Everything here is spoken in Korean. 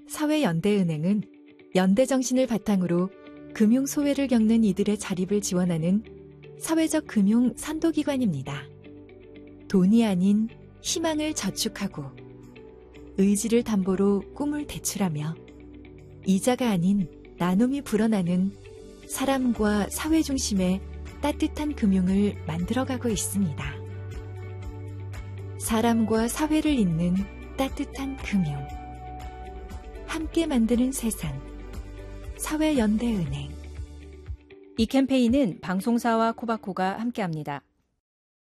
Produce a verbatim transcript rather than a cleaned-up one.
사회연대은행은 연대 정신을 바탕으로 금융 소외를 겪는 이들의 자립을 지원하는 사회적 금융 선도기관입니다. 돈이 아닌 희망을 저축하고 의지를 담보로 꿈을 대출하며 이자가 아닌 나눔이 불어나는 사람과 사회 중심의 따뜻한 금융을 만들어가고 있습니다. 사람과 사회를 잇는 따뜻한 금융. 함께 만드는 세상. 사회연대은행. 이 캠페인은 방송사와 코바코가 함께합니다.